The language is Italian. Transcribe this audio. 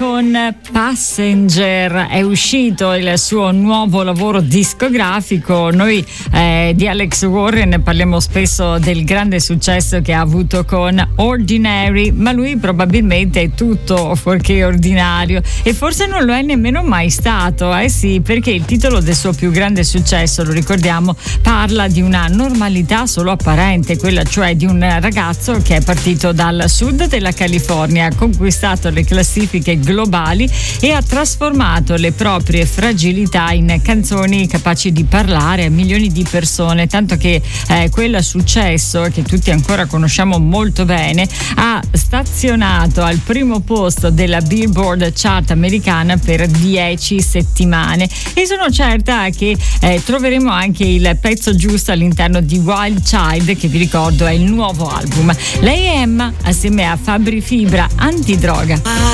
con Passenger. È uscito il suo nuovo lavoro discografico. Noi di Alex Warren parliamo spesso del grande successo che ha avuto con Ordinary, ma lui probabilmente è tutto fuorché ordinario e forse non lo è nemmeno mai stato, sì, perché il titolo del suo più grande successo, lo ricordiamo, parla di una normalità solo apparente, quella cioè di un ragazzo che è partito dal sud della California, ha conquistato le classifiche globali e ha trasformato le proprie fragilità in canzoni capaci di parlare a milioni di persone, tanto che quel successo che tutti ancora conosciamo molto bene ha stazionato al primo posto della Billboard Chart americana per 10 settimane e sono certa che troveremo anche il pezzo giusto all'interno di Wild Child, che vi ricordo è il nuovo album. Lei è Emma assieme a Fabri Fibra, Antidroga.